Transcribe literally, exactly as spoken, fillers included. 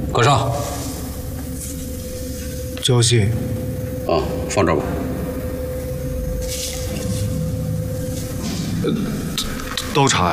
葛少， 交信。 哦，放这儿吧。 呃，刀查呀。